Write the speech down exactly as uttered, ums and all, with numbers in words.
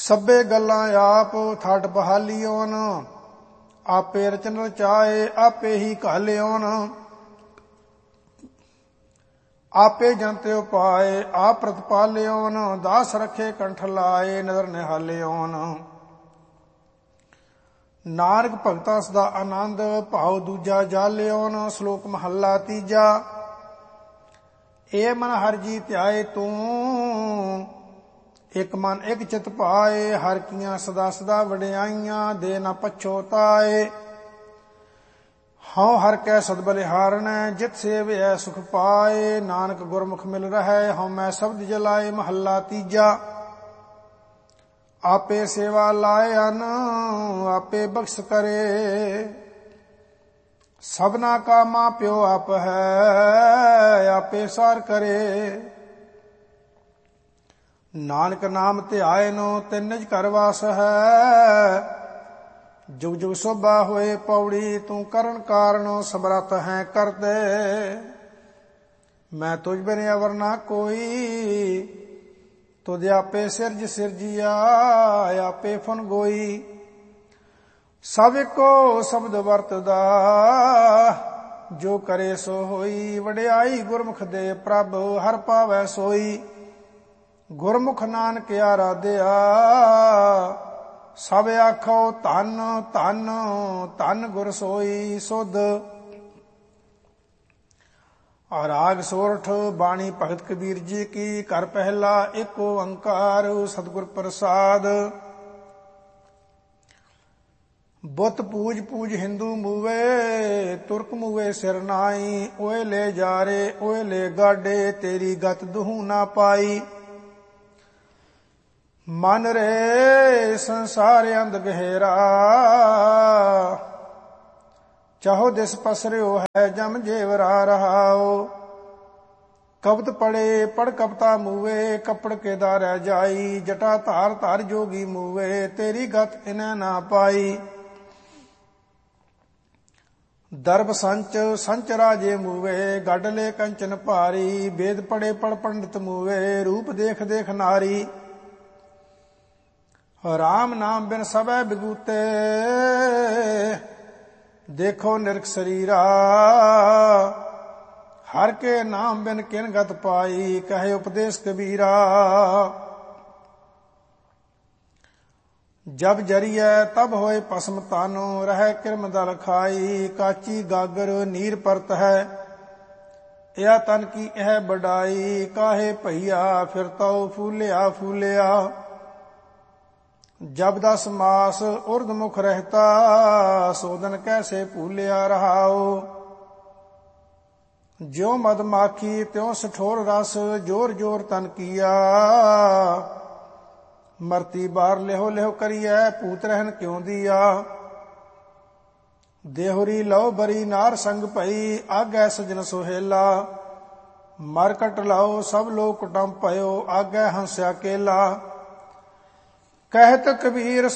ਸਭੇ ਗੱਲਾਂ ਆਪ ਥਾਟ ਬਹਾਲੀਓਨ, ਆਪੇ ਰਚਨ ਰਚਾਏ ਆਪੇ ਹੀ ਘਾਲਿਓਨ। ਆਪੇ ਜੰਤਿ ਉਪਾਏ ਆਪ ਪ੍ਰਤਪਾਲਿਓਨ, ਦਾਸ ਰਖੇ ਕੰਠ ਲਾਏ ਨਦਰ ਨਿਹਾਲਿਓਨ। ਨਾਨਕ ਭਗਤਾਂ ਸਦਾ ਆਨੰਦ, ਭਾਉ ਦੂਜਾ ਜਾਲਿਓਨ। ਸ਼ਲੋਕ ਮਹੱਲਾ ਤੀਜਾ। ਏ ਮਨ ਹਰਿ ਜੀ ਧਿਆਏ ਤੂੰ, ਇਕ ਮਨ ਇਕ ਚਿਤ ਪਾਏ। ਹਰਿ ਕੀਆਂ ਸਦਾ ਸਦਾ ਵਡਿਆਈਆਂ, ਦੇ ਨਾ ਪਛੋਤਾਏ। ਹਉ ਹਰਿ ਕੈ ਸਦ ਬਲਿਹਾਰਣੈ, ਜਿਤ ਸੇਵਿਐ ਸੁਖ ਪਾਏ। ਨਾਨਕ ਗੁਰਮੁਖ ਮਿਲ ਰਹੈ, ਹਉ ਮੈਂ ਸ਼ਬਦ ਜਲਾਏ। ਮਹੱਲਾ ਤੀਜਾ। ਆਪੇ ਸੇਵਾ ਲਾਏ ਅਨ, ਆਪੇ ਬਖਸ਼ ਕਰੇ। ਸਭਨਾ ਕਾ ਮਾਂ ਪਿਓ ਆਪ ਹੈ, ਆਪੇ ਸਾਰ ਕਰੇ। ਨਾਨਕ ਨਾਮ ਧਿਆਇਨੋ, ਤਿਨ ਨਿਜ ਘਰ ਵਾਸ ਹੈ। ਜੁਗ ਜੁਗ ਸੋਭਾ ਹੋਏ ਪੌੜੀ, ਤੂੰ ਕਰਨ ਕਾਰਨ ਸਮਰੱਥ ਹੈ ਕਰਦੇ। ਮੈਂ ਤੁਝ ਬਿਨ ਅਵਰ ਨਾ ਕੋਈ, ਤੁਧ ਆਪੇ ਸਿਰਜ ਸਿਰਜਿਆ ਆਪੇ ਫਨ ਗੋਈ। ਸਭ ਇੱਕੋ ਸ਼ਬਦ ਵਰਤਦਾ, ਜੋ ਕਰੇ ਸੋ ਹੋਈ। ਵਡਿਆਈ ਗੁਰਮੁਖ ਦੇ ਪ੍ਰਭ, ਹਰ ਪਾਵੈ ਸੋਈ। ਗੁਰਮੁਖ ਨਾਨਕ ਆਰਾਧਿਆ, ਸਭ ਆਖੋ ਧੰਨ ਧੰਨ ਧੰਨ ਗੁਰ ਸੋਈ ਸੁਧ। ਰਾਗ ਸੋਰਠ। ਬਾਣੀ ਭਗਤ ਕਬੀਰ ਜੀ ਕੀ। ਘਰ ਪਹਿਲਾ ਏਕ ਓੰਕਾਰ ਸਤਿਗੁਰ ਪ੍ਰਸਾਦ। ਬੁੱਤ ਪੂਜ ਪੂਜ ਹਿੰਦੂ ਮੂਵੇ, ਤੁਰਕ ਮੂਵੇ ਸਿਰ ਨਾਈ। ਓਏ ਲੈ ਜਾਰੇ ਓਏ ਲੈ ਗਾਡੇ, ਤੇਰੀ ਗਤ ਦੁਹੂ ਨਾ ਪਾਈ। ਮਨ ਰੇ ਸੰਸਾਰ ਅੰਧ ਗਹਿਰਾ, ਚਾਹੋ ਦਿਸ ਪਸਰਿਓ ਹੈ ਜਮ ਜੇਵਰਾ ਰਹਾਓ। ਕਬਤ ਪੜੇ ਪੜ ਕਪਤਾ ਮੂਵੇ, ਕੱਪੜ ਕੇ ਦਾਰੈ ਜਾਈ। ਜਟਾ ਧਾਰ ਧਾਰ ਜੋਗੀ ਮੂਵੇ, ਤੇਰੀ ਗਤ ਇਨੈ ਨਾ ਪਾਈ। ਦਰਬ ਸੰਚ ਸੰਚ ਰਾਜੇ ਮੂਵੇ, ਗੱਡ ਲੈ ਕੰਚਨ ਭਾਰੀ। ਵੇਦ ਪੜੇ ਪੜ ਪੰਡਿਤ ਮੂਵੇ, ਰੂਪ ਦੇਖ ਦੇਖ ਨਾਰੀ। ਰਾਮ ਨਾਮ ਬਿਨ ਸਭੈ ਬਿਗੂਤੇ, ਦੇਖੋ ਨਿਰਖ ਸਰੀਰਾ। ਹਰ ਕੇ ਨਾਮ ਬਿਨ ਕਿਨ ਗਤ ਪਾਈ, ਕਹੇ ਉਪਦੇਸ਼ ਕਬੀਰਾ। ਜਬ ਜਰੀਐ ਤਬ ਹੋਏ ਭਸਮ ਤਾਨੋ, ਰਹਿ ਕਿਰਮ ਦਲ ਖਾਈ। ਕਾਚੀ ਗਾਗਰ ਨੀਰ ਪਰਤ ਹੈ, ਇਹ ਤਨ ਕੀ ਇਹ ਬਡਾਈ। ਕਾਹੇ ਭਈਆ ਫਿਰ ਤਉ ਫੂਲਿਆ ਫੂਲਿਆ। ਜਬ ਦਸ ਮਾਸ ਉਰਧ ਮੁਖ ਰਹਿਤਾ, ਸੋਦਨ ਕੈਸੇ ਭੂਲਿਆ ਰਹਾਓ। ਜਿਉ ਮਦ ਮਾਖੀ ਤਿਉ ਸਠੋਰ ਰਸ, ਜੋਰ ਜੋਰ ਤਨ ਕੀਆ। ਮਰਤੀ ਬਾਰ ਲਿਹੋ ਲਿਹੋ ਕਰੀਐ, ਭੂਤ ਰਹਿਨ ਕਿਉ ਦੀਆ। ਦੇਹੁਰੀ ਲਉ ਬਰੀ ਨਾਰ ਸੰਗ ਭਈ, ਆਗੈ ਸਜਨ ਸੁਹੇਲਾ। ਮਰ ਕਟ ਲਾਓ ਸਭ ਲੋਕ ਕੁਟੰਬ ਭਇਓ, ਆਗੈ ਹੰਸਿਆ ਕੇਲਾ। ਕਹਿਤ ਕਬੀਰ